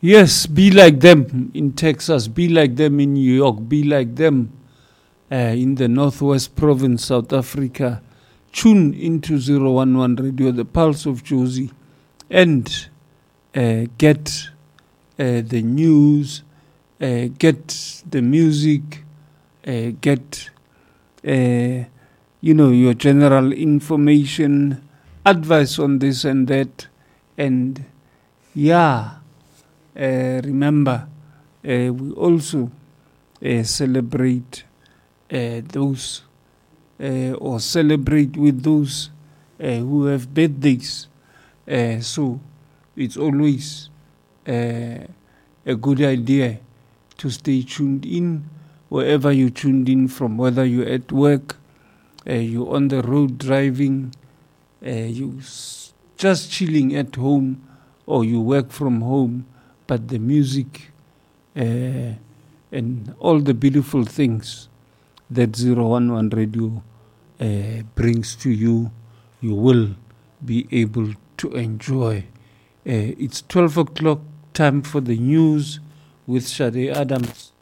Yes, be like them in Texas, be like them in New York, be like them in the Northwest Province, South Africa. Tune into 011 Radio, the pulse of Jozi, and get the news, get the music, get your general information, advice on this and that, and remember, we also celebrate those or celebrate with those who have birthdays. So it's always a good idea to stay tuned in wherever you tuned in from, whether you're at work, you're on the road driving, you just chilling at home, or you work from home, but the music and all the beautiful things that 011 Radio brings to you, you will be able to enjoy. It's 12 o'clock, time for the news with Shade Adams.